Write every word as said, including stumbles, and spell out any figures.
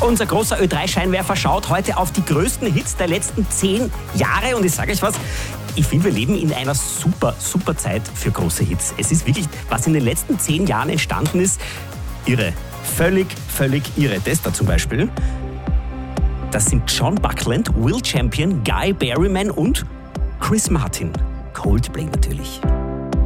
Unser großer Ö drei Scheinwerfer schaut heute auf die größten Hits der letzten zehn Jahre. Und ich sage euch was, ich finde, wir leben in einer super, super Zeit für große Hits. Es ist wirklich, was in den letzten zehn Jahren entstanden ist, irre. Völlig, völlig irre. Das da zum Beispiel, das sind John Buckland, Will Champion, Guy Berryman und Chris Martin. Coldplay natürlich.